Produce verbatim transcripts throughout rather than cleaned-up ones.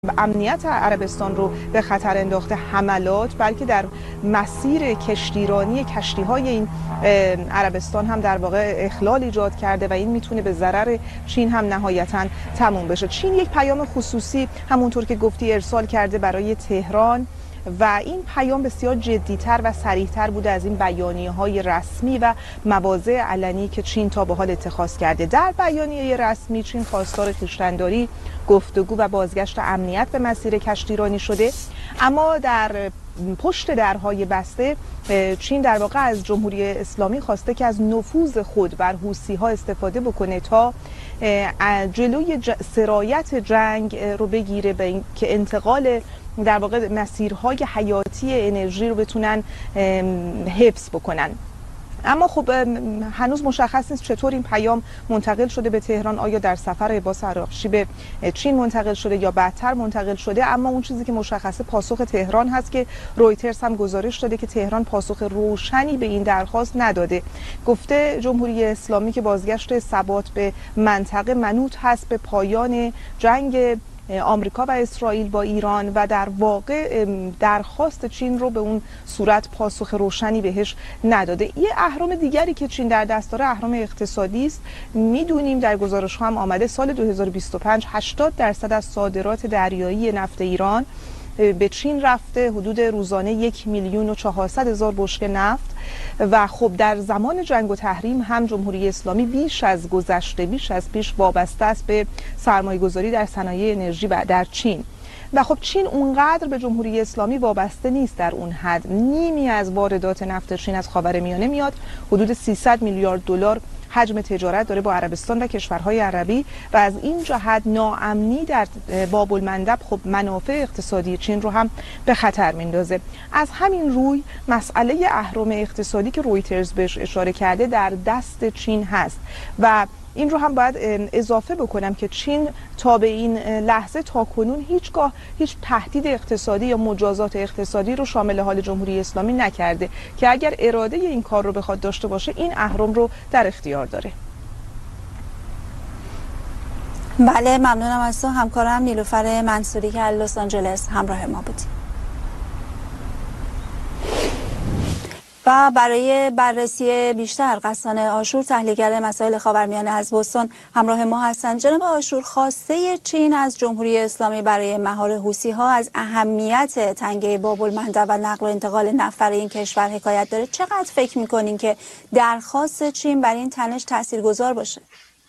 امنیت عربستان رو به خطر انداخته حملات، بلکه در مسیر کشتیرانی کشتی‌های این عربستان هم در واقع اخلال ایجاد کرده و این میتونه به ضرر چین هم نهایتاً تموم بشه. چین یک پیام خصوصی همونطور که گفتی ارسال کرده برای تهران و این پیام بسیار جدی‌تر و صریح‌تر بوده از این بیانیه‌های رسمی و مواضع علنی که چین تا به حال اتخاذ کرده. در بیانیه رسمی چین خواستار خویشتن‌داری، گفتگو و بازگشت امنیت به مسیر کشتیرانی شده، اما در پشت درهای بسته چین در واقع از جمهوری اسلامی خواسته که از نفوذ خود بر حوثی‌ها استفاده بکنه تا جلوی سرایت جنگ رو بگیره به این که انتقال در واقع مسیرهای حیاتی انرژی رو بتونن حفظ بکنن. اما خب هنوز مشخص نیست چطور این پیام منتقل شده به تهران، آیا در سفر عباس عراقچی به چین منتقل شده یا بعدتر منتقل شده. اما اون چیزی که مشخصه پاسخ تهران هست که رویترز هم گزارش داده که تهران پاسخ روشنی به این درخواست نداده. گفته جمهوری اسلامی که بازگشت ثبات به منطقه منوط هست به پایان جنگ آمریکا و اسرائیل با ایران و در واقع درخواست چین رو به اون صورت پاسخ روشنی بهش نداده. یه اهرم دیگری که چین در دست داره اهرم اقتصادی است. میدونیم در گزارش ها هم آمده سال دو هزار و بیست و پنج هشتاد درصد از صادرات دریایی نفت ایران به چین رفته، حدود روزانه یک میلیون و چهارصد هزار بشکه نفت و خب در زمان جنگ و تحریم هم جمهوری اسلامی بیش از گذشته بیش از پیش وابسته است به سرمایه گذاری در صنایع انرژی و در چین و خب چین اونقدر به جمهوری اسلامی وابسته نیست در اون حد. نیمی از واردات نفت چین از خاورمیانه میاد، حدود سیصد میلیارد دلار حجم تجارت داره با عربستان و کشورهای عربی و از این جهت ناامنی در باب المندب خب منافع اقتصادی چین رو هم به خطر میندازه. از همین روی مسئله اهرم اقتصادی که رویترز بهش اشاره کرده در دست چین هست و این رو هم باید اضافه بکنم که چین تا به این لحظه تا کنون هیچگاه هیچ تهدید اقتصادی یا مجازات اقتصادی رو شامل حال جمهوری اسلامی نکرده که اگر اراده این کار رو بخواد داشته باشه این اهرم رو در اختیار داره. بله، ممنونم از تو همکارم نیلوفر منصوری که از لس آنجلس همراه ما بودی. و برای بررسی بیشتر قسان آشور تحلیلگر مسائل خاورمیانه از بوستون همراه ما هستند. جناب آشور، خواسته چین از جمهوری اسلامی برای مهار حوثی‌ها از اهمیت تنگه باب المندب و نقل و انتقال نفت این کشور حکایت داره. چقدر فکر می‌کنین که درخواست چین برای این تنش تاثیرگذار باشه؟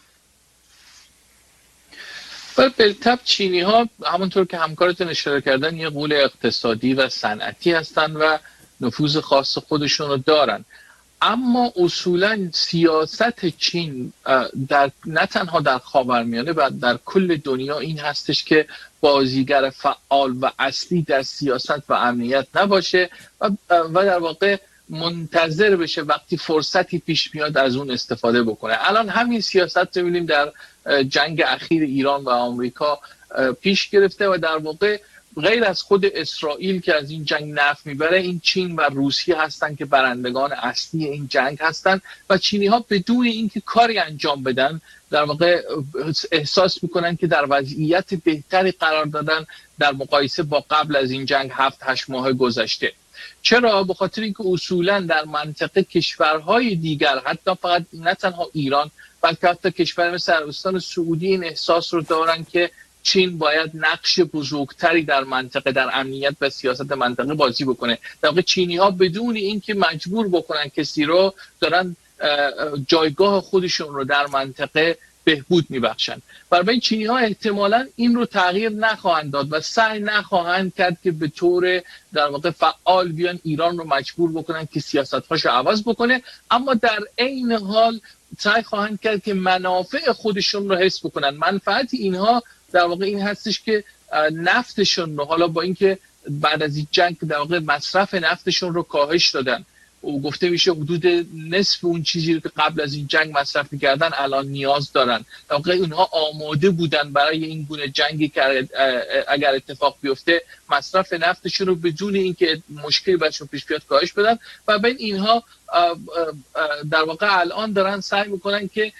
بالطبع چینی ها همونطور که همکارتون اشاره کردن یه غول اقتصادی و صنعتی هستن و نفوذ خاص خودشون رو دارن، اما اصولا سیاست چین در نه تنها در خاورمیانه و در کل دنیا این هستش که بازیگر فعال و اصلی در سیاست و امنیت نباشه و, و در واقع منتظر بشه وقتی فرصتی پیش میاد از اون استفاده بکنه. الان همین سیاست رو می‌بینیم در جنگ اخیر ایران و آمریکا پیش گرفته و در واقع غیر از خود اسرائیل که از این جنگ نفع میبره، این چین و روسیه هستن که برندگان اصلی این جنگ هستن و چینی ها بدون اینکه کاری انجام بدن در واقع احساس میکنن که در وضعیت بهتری قرار دادن در مقایسه با قبل از این جنگ هفت هشت ماه گذشته. چرا؟ به خاطر اینکه اصولا در منطقه کشورهای دیگر، حتی فقط نه تنها ایران بلکه حتی کشور مثل عربستان سعودی این احساس رو دارن که چین باید نقش بزرگتری در منطقه در امنیت و سیاست منطقه بازی بکنه. در واقع چینی ها بدون اینکه مجبور بکنن کسی رو دارن جایگاه خودشون رو در منطقه بهبود میبخشن. برای چینی ها احتمالاً این رو تغییر نخواهند داد و سعی نخواهند کرد که به طور در واقع فعال بیان ایران رو مجبور بکنن که سیاست‌هاش رو عوض بکنه، اما در عین حال سعی خواهند کرد که منافع خودشون رو حفظ بکنن. منفعت اینها در واقع این هستش که نفتشون رو، حالا با اینکه بعد از این جنگ در واقع مصرف نفتشون رو کاهش دادن و گفته میشه حدود نصف اون چیزی رو که قبل از این جنگ مصرف می‌کردن الان نیاز دارن. در واقع اونها آماده بودن برای این گونه جنگی که اگر اتفاق بیفته مصرف نفتشون رو بدون اینکه مشکلی براشون پیش بیاد کاهش بدن و بین اینها در واقع الان دارن سعی میکنن که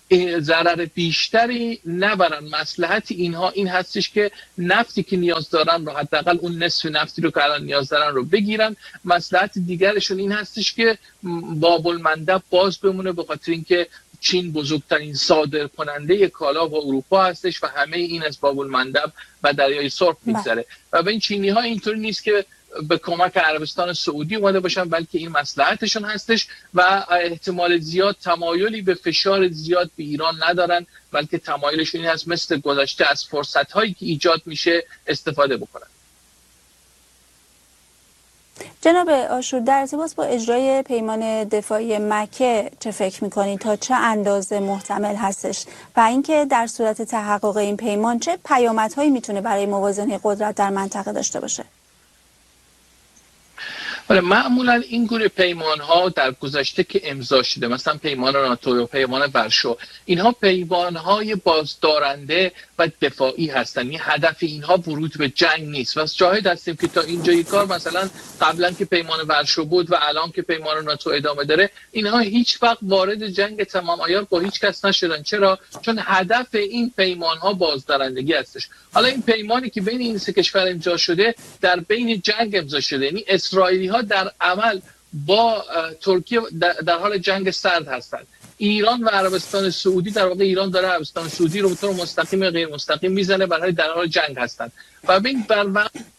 ضرر بیشتری نبرن. مصلحت اینها این هستش که نفتی که نیاز دارن رو، حداقل اون نصف نفتی رو که الان نیاز دارن رو بگیرن. مصلحت دیگرشون این هستش که باب المندب باز بمونه، به خاطر اینکه چین بزرگترین صادر کننده کالا با اروپا هستش و همه این از باب المندب و دریای سرخ میگذره و به این چینی ها اینطوری نیست که به کمک عربستان سعودی اومده باشن، بلکه این مصلحتشون هستش و احتمال زیاد تمایلی به فشار زیاد به ایران ندارن، بلکه تمایلشون این هست مثل گذشته از فرصت هایی که ایجاد میشه استفاده بکنن. جناب عاشور، در ارتباط با اجرای پیمان دفاعی مکه چه فکر میکنید؟ تا چه اندازه محتمل هستش و اینکه در صورت تحقق این پیمان چه پیامدهایی میتونه برای موازنه قدرت در منطقه داشته باشه؟ ولی معمولا این گونه پیمان ها در گذشته که امضا شده، مثلا پیمان ناتو و پیمان ورشو، اینها پیمان های بازدارنده و دفاعی هستند. این هدف اینها ورود به جنگ نیست و شاهد هستیم که تا اینجای کار مثلا قبلا که پیمان ورشو بود و الان که پیمان ناتو ادامه داره، اینها هیچ وقت وارد جنگ تمام عیار با هیچ کس نشدن. چرا؟ چون هدف این پیمان ها بازدارندگی هستش. حالا این پیمانی که بین این سه کشور امضا شده در بین جنگ امضا شده، یعنی اسرائیلی ها در عمل با ترکیه در حال جنگ سرد هستند. ایران و عربستان سعودی، در واقع ایران داره عربستان سعودی رو به طور مستقیم و غیر مستقیم میزنه، برای در حال جنگ هستند و ببین بر